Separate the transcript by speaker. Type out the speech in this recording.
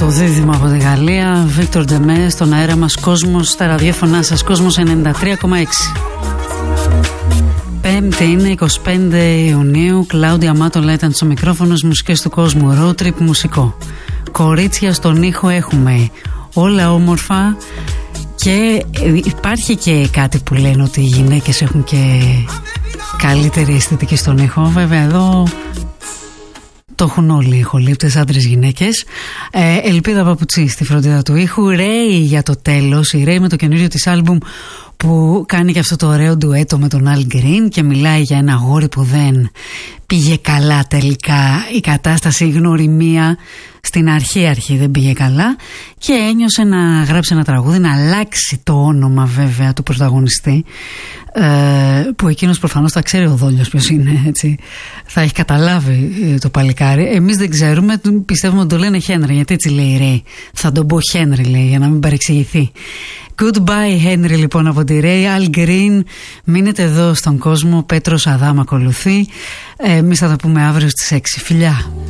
Speaker 1: δίδυμο από τη Γαλλία, Βίκτορ Ντεμέ, στον αέρα μας Κόσμος, στα ραδιόφωνά σας Κόσμος 93,6. Πέμπτη είναι 25 Ιουνίου, Κλάουντια Μάτολα ήταν στο μικρόφωνο, μουσικές του κόσμου, road trip μουσικό. Κορίτσια στον ήχο έχουμε, όλα όμορφα, και υπάρχει και κάτι που λένε ότι οι γυναίκες έχουν και καλύτερη αισθητική στον ήχο. Βέβαια εδώ το έχουν όλοι οι ηχολήπτες, άντρες, γυναίκες. Ελπίδα Παπουτσί στη φροντίδα του ήχου. Ρέι για το τέλος. Η Ρέι με το καινούριο της άλμπουμ που κάνει και αυτό το ωραίο ντουέτο με τον Al Green και μιλάει για ένα αγόρι που δεν πήγε καλά τελικά. Η κατάσταση, η γνωριμία στην αρχή δεν πήγε καλά και ένιωσε να γράψει ένα τραγούδι, να αλλάξει το όνομα βέβαια του πρωταγωνιστή, που εκείνος προφανώς θα ξέρει ο δόλιος ποιος είναι, έτσι. Θα έχει καταλάβει το παλικάρι. Εμείς δεν ξέρουμε, πιστεύουμε ότι το λένε Χένρι, γιατί έτσι λέει η Ρέι. Θα τον πω Χένρι, λέει, για να μην παρεξηγηθεί. Goodbye Henry λοιπόν από τη Ρέι. Al Green, μείνετε εδώ στον κόσμο. Πέτρος Αδάμ ακολουθεί. Εμείς θα τα πούμε αύριο στις 6. Φιλιά.